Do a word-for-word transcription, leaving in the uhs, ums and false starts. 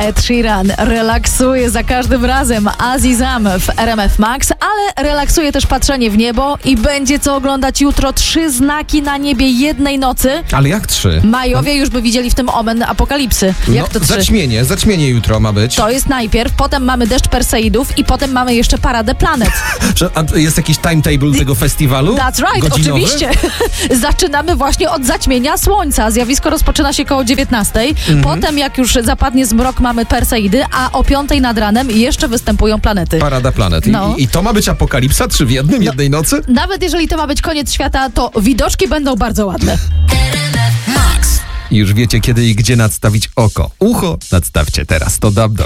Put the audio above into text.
Ed Sheeran relaksuje za każdym razem Azizam w R M F Max, ale relaksuje też patrzenie w niebo i będzie co oglądać jutro. Trzy znaki na niebie jednej nocy. Ale jak trzy? Majowie już by widzieli w tym omen apokalipsy. Jak no, to trzy? Zaćmienie, zaćmienie jutro ma być. To jest najpierw, potem mamy deszcz Perseidów i potem mamy jeszcze paradę planet. A jest jakiś timetable tego festiwalu? That's right, godzinowy? oczywiście. Zaczynamy właśnie od zaćmienia słońca. Zjawisko rozpoczyna się koło dziewiętnastej. Mhm. Potem jak już zapadnie zmrok, mamy Perseidy, a o piątej nad ranem jeszcze występują planety. Parada planet. I, No. I to ma być apokalipsa? Trzy w jednym, No. jednej nocy? Nawet jeżeli to ma być koniec świata, to widoczki będą bardzo ładne. Już wiecie, kiedy i gdzie nadstawić oko. Ucho nadstawcie teraz. To Dabdo.